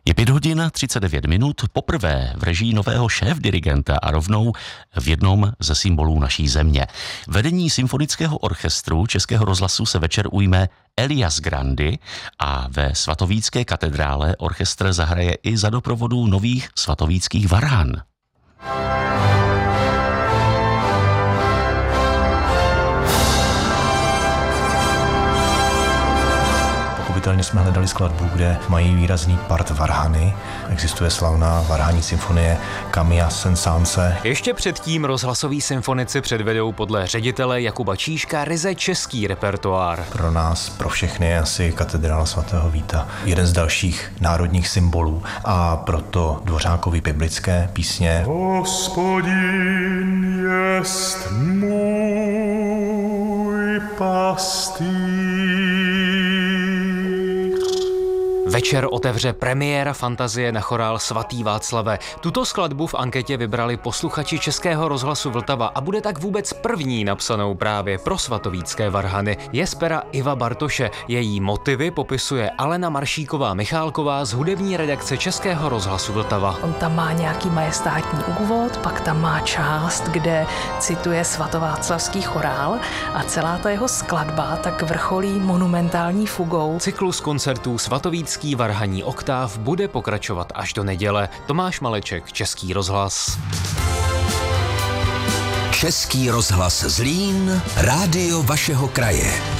Je 5:39, poprvé v režii nového šéfdirigenta a rovnou v jednom ze symbolů naší země. Vedení symfonického orchestru Českého rozhlasu se večer ujme Elias Grandi a ve Svatovícké katedrále orchestr zahraje i za doprovodu nových svatovíckých varhan. Pochopitelně jsme hledali skladbu, kde mají výrazný part varhany. Existuje slavná varhání symfonie Camilla Saint-Saënse. Ještě předtím rozhlasoví symfonici předvedou podle ředitele Jakuba Čížka ryze český repertoár. Pro nás, pro všechny je asi katedrála svatého Víta jeden z dalších národních symbolů a proto Dvořákovy biblické písně Hospodin jest můj pastýř. Večer otevře premiéra fantazie na chorál Svatý Václave. Tuto skladbu v anketě vybrali posluchači Českého rozhlasu Vltava a bude tak vůbec první napsanou právě pro svatovícké varhany. Je z pera Iva Bartoše. Její motivy popisuje Alena Maršíková-Michálková z hudební redakce Českého rozhlasu Vltava. On tam má nějaký majestátní úvod, pak tam má část, kde cituje svatováclavský chorál a celá ta jeho skladba tak vrcholí monumentální fugou. Cyklus koncertů Svatovícký varhaní oktáv bude pokračovat až do neděle. Tomáš Maleček, Český rozhlas. Český rozhlas Zlín, rádio vašeho kraje.